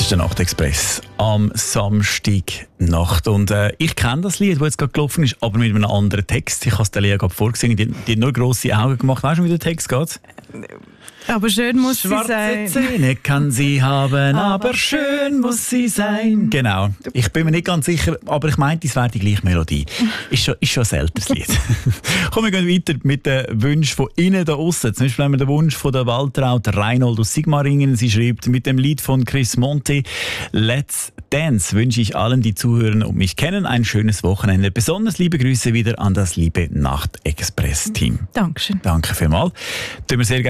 ist der Nachtexpress am Samstagnacht. Und ich kenne das Lied, das jetzt gerade gelaufen ist, aber mit einem anderen Text. Ich habe es der Lea gerade vorgesungen. Die hat nur grosse Augen gemacht. Weißt du, wie der Text geht? Aber schön muss sie sein. Schwarze Zähne kann sie haben, aber schön muss sie sein. Genau. Ich bin mir nicht ganz sicher, aber ich meinte, es wäre die gleiche Melodie. Ist schon ein älteres Lied. Komm, wir gehen weiter mit den Wünschen von innen da aussen. Zum Beispiel haben wir den Wunsch von der Waltraud Reinhold aus Sigmaringen. Sie schreibt, mit dem Lied von Chris Monti «Let's Dance» wünsche ich allen, die zuhören und mich kennen, ein schönes Wochenende. Besonders liebe Grüße wieder an das liebe Nacht-Express-Team. Dankeschön. Danke vielmals.